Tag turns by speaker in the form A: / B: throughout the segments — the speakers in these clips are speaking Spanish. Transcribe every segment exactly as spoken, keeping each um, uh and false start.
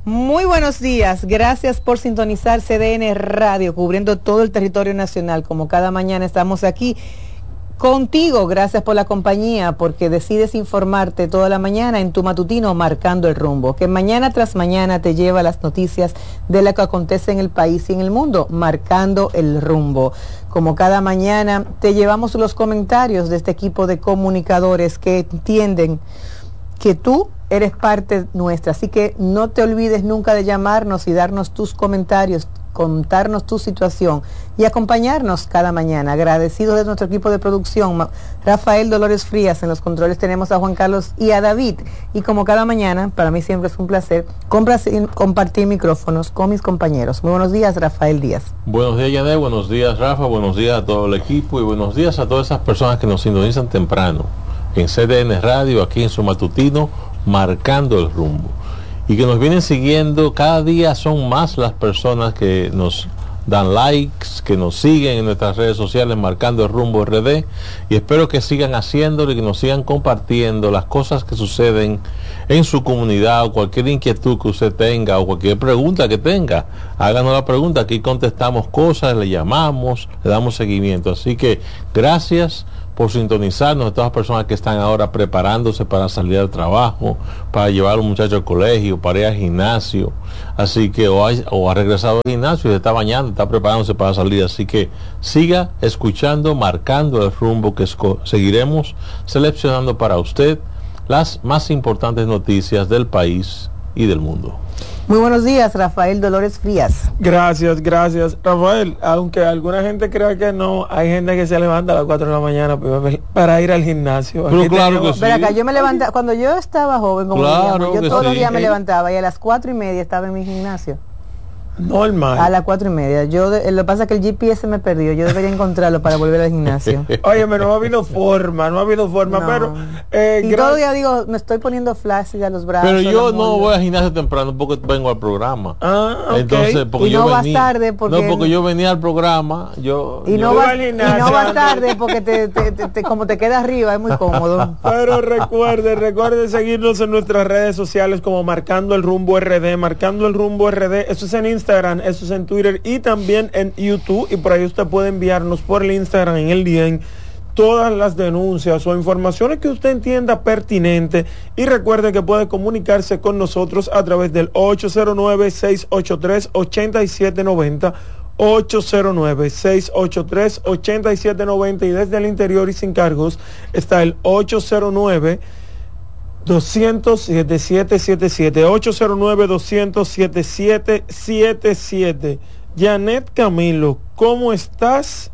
A: Muy buenos días, gracias por sintonizar C D N Radio, cubriendo todo el territorio nacional. Como cada mañana estamos aquí contigo, gracias por la compañía, porque decides informarte toda la mañana en tu matutino Marcando el Rumbo, que mañana tras mañana te lleva las noticias de lo que acontece en el país y en el mundo, Marcando el Rumbo. Como cada mañana te llevamos los comentarios de este equipo de comunicadores que entienden que tú eres parte nuestra, así que no te olvides nunca de llamarnos y darnos tus comentarios, contarnos tu situación y acompañarnos cada mañana. Agradecidos de nuestro equipo de producción, Rafael Dolores Frías, en los controles tenemos a Juan Carlos y a David, y como cada mañana, para mí siempre es un placer compartir micrófonos con mis compañeros. Muy buenos días, Rafael Díaz.
B: Buenos días, Yané, buenos días, Rafa, buenos días a todo el equipo y buenos días a todas esas personas que nos sintonizan temprano en C D N Radio, aquí en su matutino Marcando el Rumbo, y que nos vienen siguiendo. Cada día son más las personas que nos dan likes, que nos siguen en nuestras redes sociales Marcando el Rumbo R D, y espero que sigan haciéndolo y que nos sigan compartiendo las cosas que suceden en su comunidad, o cualquier inquietud que usted tenga o cualquier pregunta que tenga, háganos la pregunta, aquí contestamos cosas, le llamamos, le damos seguimiento. Así que gracias por sintonizarnos, a todas las personas que están ahora preparándose para salir al trabajo, para llevar a los muchachos al colegio, para ir al gimnasio, así que o ha, o ha regresado al gimnasio y se está bañando, está preparándose para salir, así que siga escuchando Marcando el Rumbo, que esco- seguiremos seleccionando para usted las más importantes noticias del país y del mundo.
A: Muy buenos días, Rafael Dolores Frías.
C: Gracias, gracias, Rafael. Aunque alguna gente crea que no, hay gente que se levanta a las cuatro de la mañana para ir al gimnasio.
B: Pero aquí claro que sí.
A: Pero acá yo me levantaba, cuando yo estaba joven, como
B: Claro
A: digamos, yo
B: que
A: todos los
B: sí.
A: días me levantaba y a las cuatro y media estaba en mi gimnasio.
C: Normal.
A: A las cuatro y media. Yo de, lo que pasa es que el G P S me perdió. Yo debería encontrarlo para volver al gimnasio.
C: Óyeme, no ha habido forma, no ha habido forma,
A: No.
C: pero... Eh,
A: y
C: gra-
A: todo el día digo, me estoy poniendo flash a los brazos.
B: Pero yo
A: los
B: no
A: muslos.
B: voy al gimnasio temprano porque vengo al programa.
C: Ah, ok.
B: Entonces, porque
A: Y
B: yo
A: no vas
B: venía,
A: tarde porque-
B: no, porque yo venía al programa, yo,
A: Y
B: yo-
A: no,
C: Yo
A: vas,
C: al
A: y
C: gimnasio,
A: no vas
C: ando.
A: tarde porque te, te, te, te- como te queda arriba es muy cómodo.
C: Pero recuerde, recuerde seguirnos en nuestras redes sociales como Marcando el Rumbo R D, Marcando el Rumbo R D, eso es en Instagram, eso es en Twitter y también en YouTube, y por ahí usted puede enviarnos por el Instagram en el D M todas las denuncias o informaciones que usted entienda pertinente, y recuerde que puede comunicarse con nosotros a través del ocho cero nueve, seis ocho tres, ocho siete nueve cero, ocho cero nueve, seis ocho tres, ocho siete nueve cero, y desde el interior y sin cargos está el ocho cero nueve, doscientos, siete siete siete siete, ocho cero nueve, doscientos, siete siete siete siete. Janet Camilo, ¿cómo estás?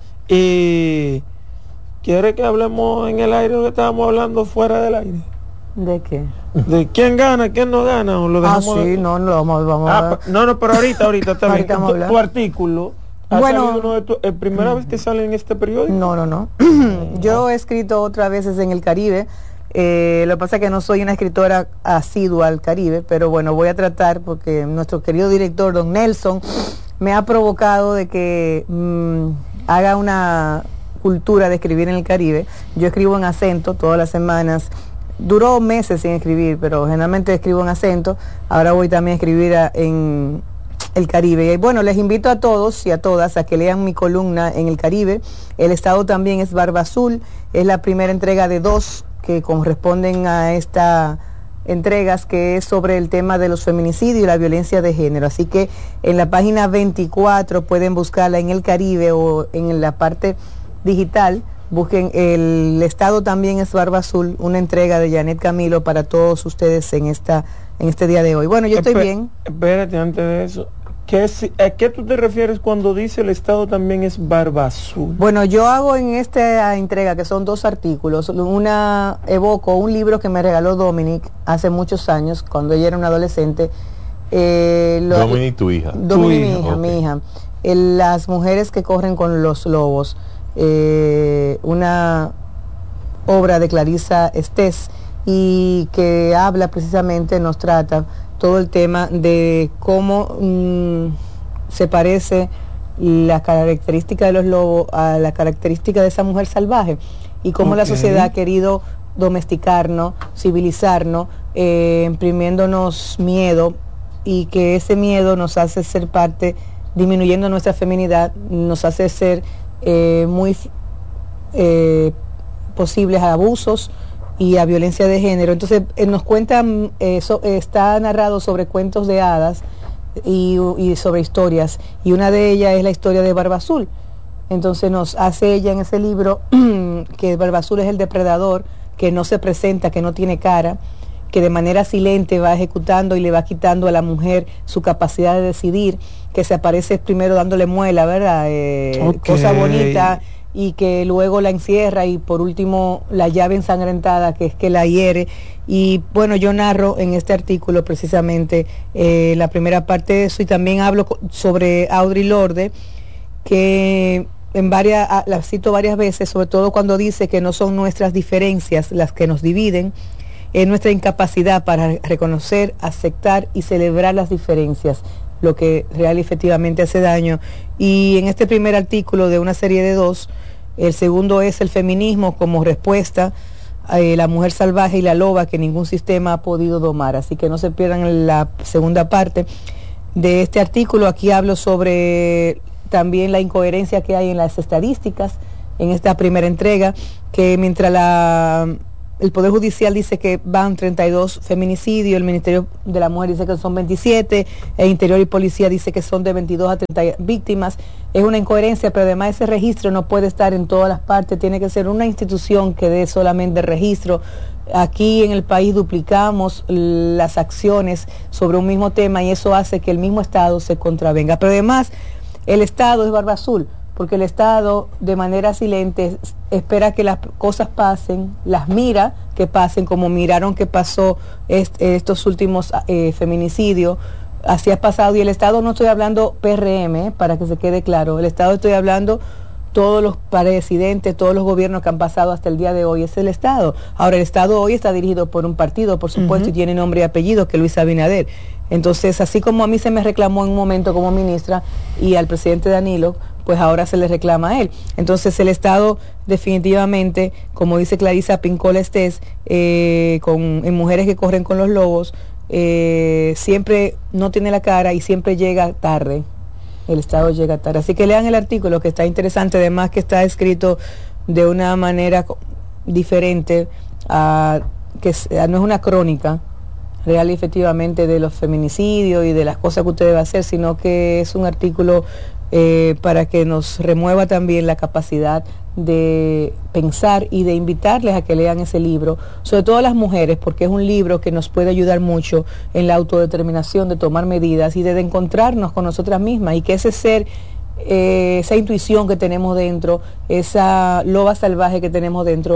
C: Eh, ¿Quiere que hablemos en el aire o que estábamos hablando fuera del aire?
A: ¿De qué?
C: ¿De quién gana, quién no gana? ¿O lo
A: Ah,
C: dejamos
A: sí,
C: de-
A: no, no, vamos, vamos
C: Ah,
A: a...
C: pa- no, no, pero ahorita, ahorita está bien.
A: Ahorita vamos a
C: Tu,
A: hablar.
C: tu artículo. ¿Ha
A: Bueno.
C: salido uno de tu, ¿es primera vez que sale en este periódico?
A: No, no, no. Yo he escrito otras veces en el Caribe. Eh, lo que pasa es que no soy una escritora asidua al Caribe, pero bueno, voy a tratar porque nuestro querido director, don Nelson, me ha provocado de que mmm, haga una cultura de escribir en el Caribe. Yo escribo en acento todas las semanas. Duró meses sin escribir, pero generalmente escribo en acento. Ahora voy también a escribir a- en el Caribe. Y bueno, les invito a todos y a todas a que lean mi columna en el Caribe. El estado también es Barba Azul. Es la primera entrega de dos que corresponden a esta entregas, que es sobre el tema de los feminicidios y la violencia de género. Así que en la página veinticuatro pueden buscarla en el Caribe, o en la parte digital busquen el estado también es Barba Azul, una entrega de Janet Camilo para todos ustedes en esta en este día de hoy. Bueno, yo estoy
C: Espe-
A: bien.
C: Espérate, antes de eso, ¿qué, si- ¿a qué tú te refieres cuando dice el estado también es Barba Azul?
A: Bueno, yo hago en esta entrega, que son dos artículos, una evoco un libro que me regaló Dominic hace muchos años, cuando ella era una adolescente. Eh, lo-
B: Dominic, tu hija.
A: Dominic,
C: Tu
A: mi
C: hija,
A: hija,
B: ok.
A: mi hija. El- las mujeres que corren con los lobos, eh, una obra de Clarissa Estés, y que habla precisamente, nos trata todo el tema de cómo mmm, se parece la característica de los lobos a la característica de esa mujer salvaje, y cómo la
C: Ok.
A: sociedad ha querido domesticarnos, civilizarnos, eh, imprimiéndonos miedo y que ese miedo nos hace ser parte, disminuyendo nuestra feminidad, nos hace ser eh, muy eh, posibles a abusos y a violencia de género. Entonces eh, nos cuenta, eh, so, eh, está narrado sobre cuentos de hadas y, y sobre historias, y una de ellas es la historia de Barba Azul. Entonces nos hace ella en ese libro que Barba Azul es el depredador, que no se presenta, que no tiene cara, que de manera silente va ejecutando y le va quitando a la mujer su capacidad de decidir, que se aparece primero dándole muela, ¿verdad? Eh, okay. Cosa bonita, y que luego la encierra, y por último la llave ensangrentada, que es que la hiere. Y bueno, yo narro en este artículo precisamente eh, la primera parte de eso, y también hablo sobre Audre Lorde, que en varias, la cito varias veces, sobre todo cuando dice que no son nuestras diferencias las que nos dividen, es nuestra incapacidad para reconocer, aceptar y celebrar las diferencias, lo que real y efectivamente hace daño. Y en este primer artículo de una serie de dos, el segundo es el feminismo como respuesta a eh, la mujer salvaje y la loba que ningún sistema ha podido domar. Así que no se pierdan la segunda parte de este artículo. Aquí hablo sobre también la incoherencia que hay en las estadísticas en esta primera entrega, que mientras la... el Poder Judicial dice que van treinta y dos feminicidios, el Ministerio de la Mujer dice que son veintisiete, el Interior y Policía dice que son de veintidós a treinta víctimas. Es una incoherencia, pero además ese registro no puede estar en todas las partes, tiene que ser una institución que dé solamente registro. Aquí en el país duplicamos las acciones sobre un mismo tema y eso hace que el mismo Estado se contravenga. Pero además, el Estado es Barba Azul, porque el Estado de manera silente espera que las cosas pasen, las mira que pasen, como miraron que pasó est estos últimos eh, feminicidios, así ha pasado. Y el Estado, no estoy hablando P R M, eh, para que se quede claro, el Estado estoy hablando todos los presidentes, todos los gobiernos que han pasado hasta el día de hoy, es el Estado. Ahora, el Estado hoy está dirigido por un partido, por supuesto, uh-huh. y tiene nombre y apellido, que es Luis Abinader. Entonces, así como a mí se me reclamó en un momento como ministra y al presidente Danilo, pues ahora se le reclama a él. Entonces el Estado definitivamente, como dice Clarisa Pincola Estés, eh, con, en Mujeres que corren con los lobos, eh, siempre no tiene la cara y siempre llega tarde. El Estado llega tarde. Así que lean el artículo, que está interesante, además que está escrito de una manera diferente, a, que no es una crónica real y efectivamente de los feminicidios y de las cosas que usted debe hacer, sino que es un artículo Eh, para que nos remueva también la capacidad de pensar y de invitarles a que lean ese libro, sobre todo las mujeres, porque es un libro que nos puede ayudar mucho en la autodeterminación de tomar medidas y de, de encontrarnos con nosotras mismas, y que ese ser, eh, esa intuición que tenemos dentro, esa loba salvaje que tenemos dentro,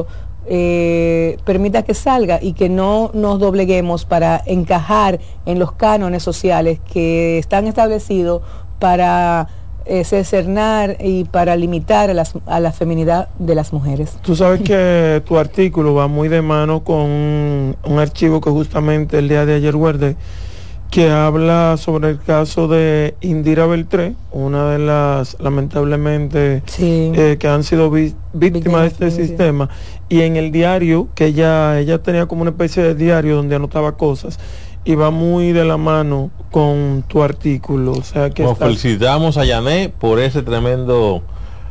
A: eh, permita que salga y que no nos dobleguemos para encajar en los cánones sociales que están establecidos para Eh, cercenar y para limitar a, las, a la feminidad de las mujeres.
C: Tú sabes que tu artículo va muy de mano con un, un archivo que justamente el día de ayer guardé, que habla sobre el caso de Indira Beltré, una de las lamentablemente sí. eh, que han sido vi, víctimas de este sí, sistema, sí. Y en el diario, que ella, ella tenía como una especie de diario donde anotaba cosas, y va muy de la mano con tu artículo. O sea que
B: nos
C: estás...
B: felicitamos a Yané por ese tremendo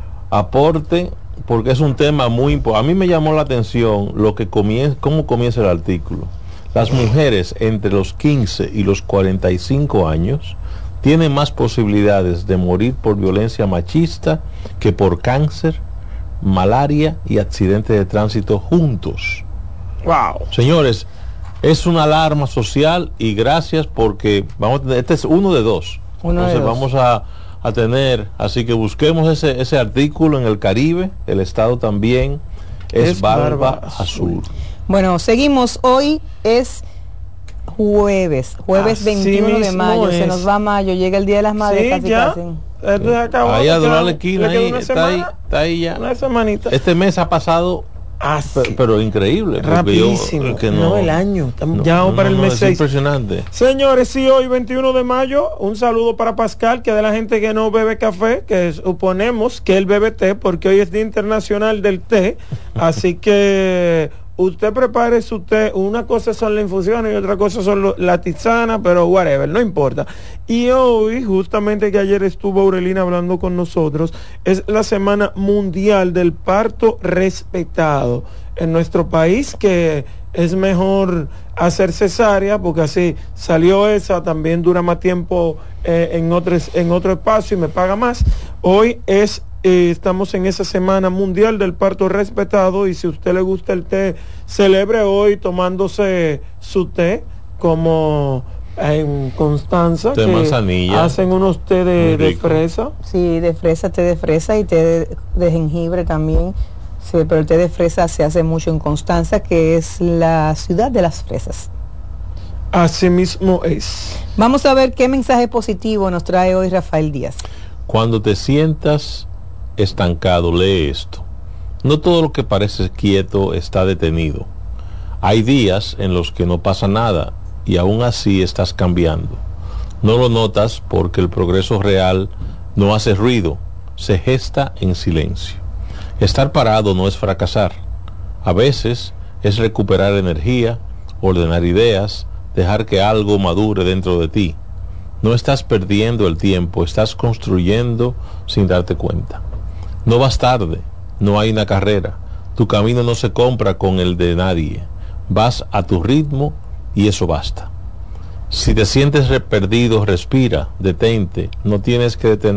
B: aporte, porque es un tema muy importante. A mí me llamó la atención lo que comienza, cómo comienza el artículo. Las mujeres entre los quince y los cuarenta y cinco años tienen más posibilidades de morir por violencia machista que por cáncer, malaria y accidentes de tránsito juntos.
C: Wow.
B: Señores, es una alarma social, y gracias, porque vamos a tener, este es uno de dos.
A: Uno
B: Entonces
A: de dos.
B: vamos a, a tener, así que busquemos ese, ese artículo en el Caribe. El Estado también es, es Barba, Barba Azul.
A: Bueno, seguimos. Hoy es jueves, jueves así veintiuno de mayo, es. Se nos va mayo, llega el Día de las Madres,
C: sí,
A: casi
C: ya.
A: casi.
C: Acabó,
B: ahí a dorar la esquina, ahí, está ahí, está ahí ya.
C: Una semanita.
B: Este mes ha pasado Ah, sí. pero, pero increíble,
C: rapidísimo.
B: Yo, que
C: no, no el año no, ya vamos no, para el
B: no,
C: mes
B: es
C: seis.
B: Impresionante.
C: Señores, sí, hoy veintiuno de mayo, un saludo para Pascal, que es de la gente que no bebe café, que suponemos que él bebe té, porque hoy es Día Internacional del Té. Así que usted prepare su té, una cosa son las infusiones y otra cosa son lo, la tisana, pero whatever, no importa. Y hoy, justamente que ayer estuvo Aurelina hablando con nosotros, es la Semana Mundial del Parto Respetado. En nuestro país, que es mejor hacer cesárea, porque así salió esa, también dura más tiempo eh, en, otro, en otro espacio y me paga más. Hoy es Eh, estamos en esa Semana Mundial del Parto Respetado, y si a usted le gusta el té, celebre hoy tomándose su té, como en Constanza,
B: té
C: que
B: manzanilla,
C: hacen unos té de, de fresa.
A: Sí, de fresa, té de fresa y té de, de jengibre también. Sí, pero el té de fresa se hace mucho en Constanza, que es la ciudad de las fresas.
C: Así mismo es.
A: Vamos a ver qué mensaje positivo nos trae hoy Rafael Díaz.
B: Cuando te sientas estancado, lee esto. No todo lo que parece quieto está detenido. Hay días en los que no pasa nada y aún así estás cambiando. No lo notas porque el progreso real no hace ruido, se gesta en silencio. Estar parado no es fracasar. A veces es recuperar energía, ordenar ideas, dejar que algo madure dentro de ti. No estás perdiendo el tiempo, estás construyendo sin darte cuenta. No vas tarde, no hay una carrera, tu camino no se compra con el de nadie, vas a tu ritmo y eso basta. Si te sientes perdido, respira, detente, no tienes que detener.